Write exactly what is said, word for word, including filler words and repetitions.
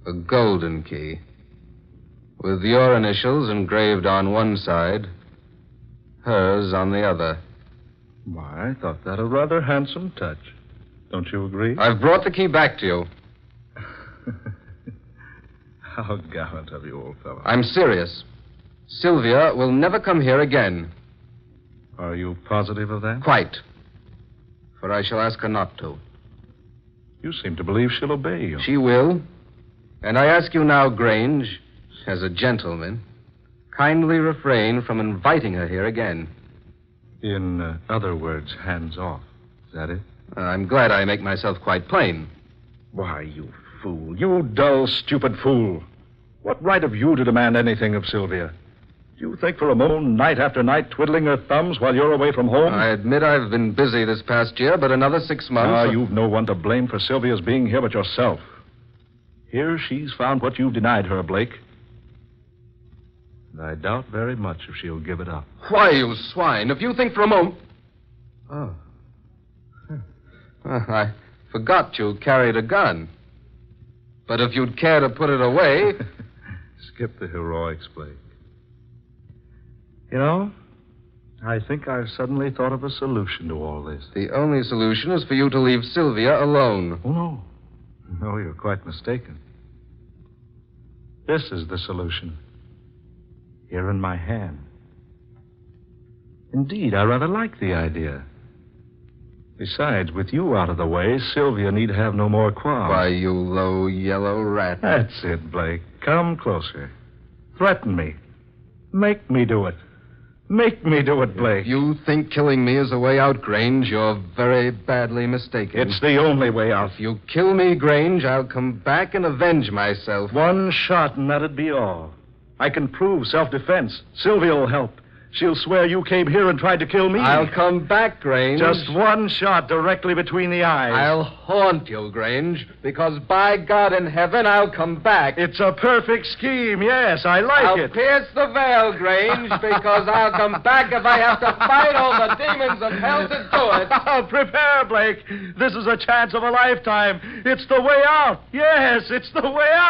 A golden key. With your initials engraved on one side, hers on the other. Why, I thought that a rather handsome touch. Don't you agree? I've brought the key back to you. How gallant of you, old fellow. I'm serious. Sylvia will never come here again. Are you positive of that? Quite. For I shall ask her not to. You seem to believe she'll obey you. She will. And I ask you now, Grange, as a gentleman, kindly refrain from inviting her here again. In uh, other words, hands off. Is that it? Uh, I'm glad I make myself quite plain. Why, you fool. You dull, stupid fool. What right have you to demand anything of Sylvia? Do you think for a moment, night after night, twiddling her thumbs while you're away from home? I admit I've been busy this past year, but another six months... Ah, you've no one to blame for Sylvia's being here but yourself. Here she's found what you've denied her, Blake. And I doubt very much if she'll give it up. Why, you swine, if you think for a moment... Oh. Well, I forgot you carried a gun. But if you'd care to put it away... Skip the heroics, Blake. You know, I think I've suddenly thought of a solution to all this. The only solution is for you to leave Sylvia alone. Oh, no. No, you're quite mistaken. This is the solution. Here in my hand. Indeed, I rather like the idea. Besides, with you out of the way, Sylvia need have no more qualms. Why, you low yellow rat. That's it, Blake. Come closer. Threaten me. Make me do it. Make me do it, Blake. If you think killing me is the way out, Grange, you're very badly mistaken. It's the only way out. If you kill me, Grange, I'll come back and avenge myself. One shot, and that'd be all. I can prove self-defense. Sylvia will help. She'll swear you came here and tried to kill me. I'll come back, Grange. Just one shot directly between the eyes. I'll haunt you, Grange, because by God in heaven, I'll come back. It's a perfect scheme, yes. I like I'll it. I'll pierce the veil, Grange, because I'll come back if I have to fight all the demons of hell to do it. Prepare, Blake. This is a chance of a lifetime. It's the way out. Yes, it's the way out.